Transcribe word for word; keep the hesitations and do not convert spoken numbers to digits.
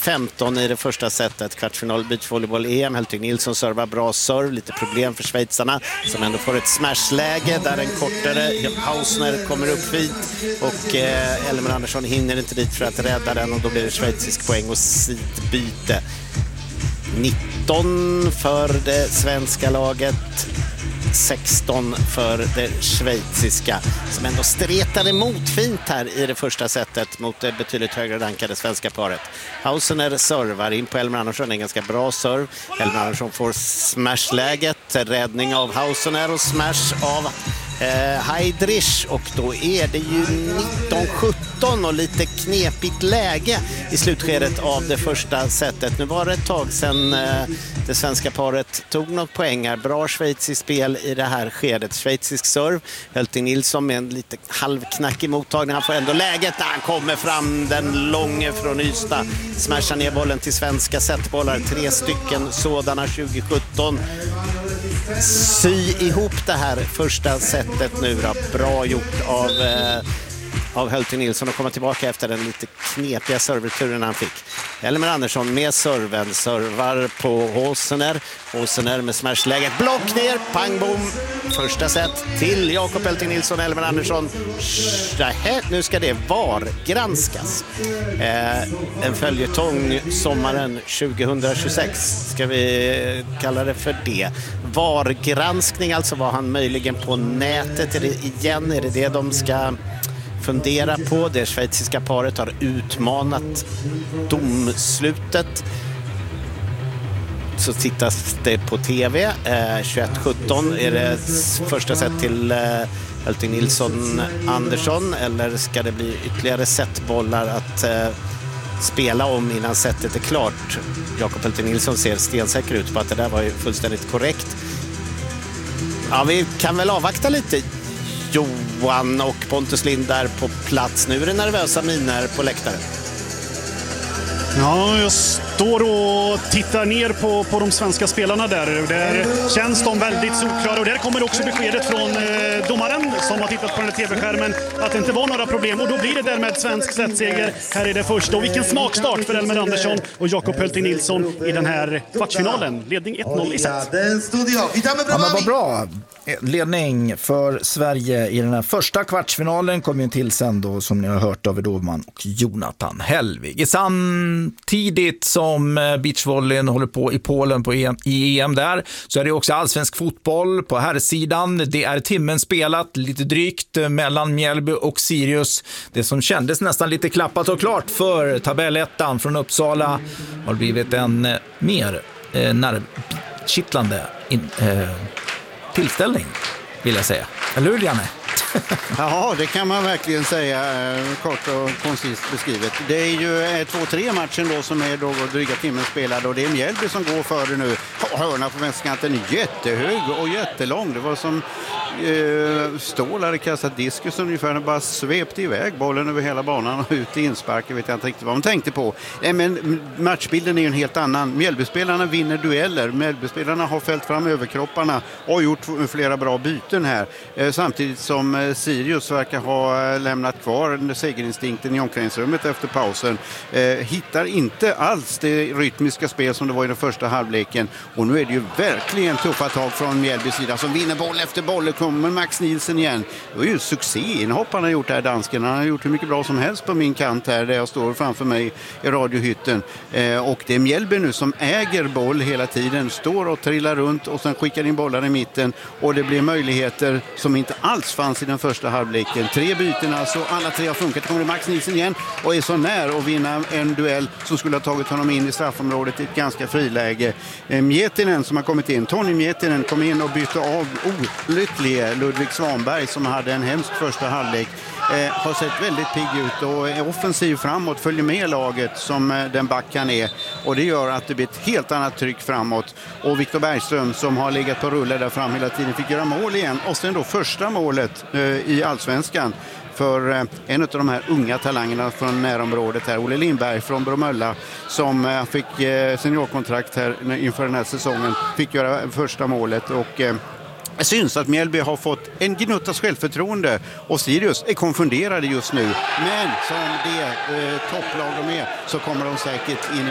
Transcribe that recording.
femton i det första setet. Kvartsfinal beachvolleyboll-E M. Hölting Nilsson servar bra serv. Lite problem för schweizarna som ändå får ett smashläge där en kortare Hausner kommer upp fint. Och eh, Elmer Andersson hinner inte dit för att rädda den och då blir det schweizisk poäng och sidbyte. nitton för det svenska laget, sexton för det schweiziska som ändå stretar emot fint här i det första setet mot det betydligt högre rankade svenska paret. Hausner servar in på Elmer Andersson, en ganska bra serv. Elmer Andersson får smashläget, räddning av Hausner och smash av Eh, Heidrich och då är det ju nitton sjutton och lite knepigt läge i slutskedet av det första setet. Nu var det ett tag sedan eh, det svenska paret tog något poängar. Bra schweizisk spel i det här skedet. Schweizisk serv. Hölting Nilsson med en lite halvknackig mottagning. Han får ändå läget när han kommer fram den långe från Ystad. Smashar ner bollen till svenska setbollar. Tre stycken sådana tjugo sjutton. Sy ihop det här första setet nu då. Bra gjort av, eh, av Hölting Nilsson att komma tillbaka efter den lite knepiga serverturen han fick. Elmer Andersson med serven, servar på Hausner. Hausner med smashläget, block ner, pang bom. Första set till Jakob Hölting Nilsson, Elmer Andersson. Nähä, nu ska det var granskas. Eh, en följetong sommaren tjugohundratjugosex ska vi kalla det för det. VAR-granskning, alltså var han möjligen på nätet. Är det igen, är det det de ska fundera på? Det schweiziska paret har utmanat domslutet. Så tittas det på tv. Eh, tjugoett sjutton är det första set till eh, Hölting Nilsson Andersson, eller ska det bli ytterligare setbollar att eh, spela om innan setet är klart? Jakob Hölting Nilsson ser stensäker ut på att det där var ju fullständigt korrekt. Ja, vi kan väl avvakta lite. Johan och Pontus Lind där på plats. Nu är det nervösa miner på läktaren. Ja, jag står och tittar ner på, på de svenska spelarna där. Där känns de väldigt solklara. Och där kommer också beskedet från eh, domaren som har tittat på den här tv-skärmen att det inte var några problem. Och då blir det därmed svensk setseger här i det första. Och vilken smakstart för Elmer Andersson och Jakob Hölting Nilsson i den här kvartsfinalen. Ledning ett noll i set. Ja, men vad bra. Ledning för Sverige i den här första kvartsfinalen kommer ju till sen då, som ni har hört, av Dovman och Jonathan Hellvig. Samtidigt som beachvolleyn håller på i Polen på E M, i E M där, så är det också allsvensk fotboll på här sidan. Det är timmen spelat lite drygt mellan Mjällby och Sirius. Det som kändes nästan lite klappat och klart för tabellettan från Uppsala har blivit en mer eh, nervkittlande in, eh, tillställning, vill jag säga. Eller hur, Janne? Ja, det kan man verkligen säga, kort och koncist beskrivet. Det är ju två tre matchen då som är då dryga timmen spelade och det är Mjällby som går före nu. Hörna på vänsterkanten är jättehög och jättelång. Det var som eh, Ståhl hade kastat diskus ungefär och bara svepte iväg bollen över hela banan och ut i inspark. Jag vet inte riktigt vad de tänkte på. Eh, men matchbilden är ju en helt annan. Mjällbyspelarna vinner dueller. Mjällbyspelarna har fällt fram överkropparna och gjort flera bra byten här. Eh, samtidigt som Sirius verkar ha lämnat kvar segerinstinkten i omklädningsrummet efter pausen. Eh, hittar inte alls det rytmiska spel som det var i den första halvleken. Och nu är det ju verkligen tuffa tag från Mjällbys sida som vinner boll efter boll. Kommer Max Nielsen igen. Det är ju succéinhopp han har gjort här, dansken. Han har gjort hur mycket bra som helst på min kant här där jag står framför mig i radiohytten. Eh, och det är Mjällby nu som äger boll hela tiden. Står och trillar runt och sen skickar in bollar i mitten. Och det blir möjligheter som inte alls fanns i den första halvleken. Tre byten alltså, alla tre har funkat. Kommer Max Nielsen igen och är så när att vinna en duell som skulle ha tagit honom in i straffområdet i ett ganska friläge. Mjetinen som har kommit in, Tony Mjetinen kom in och bytte av olycklige Ludvig Svanberg som hade en hemsk första halvlek. Eh, har sett väldigt pigg ut och är offensiv framåt, följer med laget som eh, den backan är och det gör att det blir ett helt annat tryck framåt och Viktor Bergström som har legat på rulle där fram hela tiden fick göra mål igen och sen då första målet eh, i Allsvenskan för eh, en av de här unga talangerna från närområdet här, Olle Lindberg från Bromölla som eh, fick eh, seniorkontrakt här inför den här säsongen, fick göra första målet och eh, det syns att Mjällby har fått en gnuttas självförtroende och Sirius är konfunderade just nu. Men som det eh, topplag de är så kommer de säkert in i